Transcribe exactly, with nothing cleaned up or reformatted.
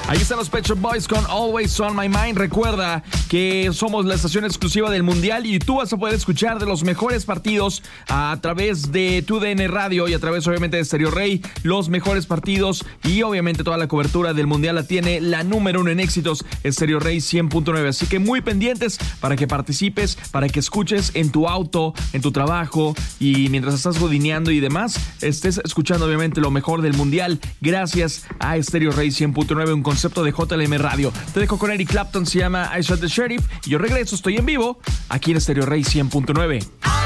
Ahí están los Pet Shop Boys con Always on My Mind. Recuerda que somos la estación exclusiva del Mundial y tú vas a poder escuchar de los mejores partidos a través de tu D N Radio y a través obviamente de Stereo Rey. Los mejores partidos y obviamente toda la cobertura del Mundial la tiene la número uno en éxitos, Stereo Rey cien punto nueve. Así que muy pendientes para que participes, para que escuches en tu auto, en tu trabajo y mientras estás godineando y demás, estés escuchando obviamente lo mejor del Mundial gracias a Stereo Rey cien punto nueve, un concepto de J L M Radio. Te dejo con Eric Clapton, se llama I Shot the Sheriff y yo regreso, estoy en vivo aquí en Stereo Rey cien punto nueve.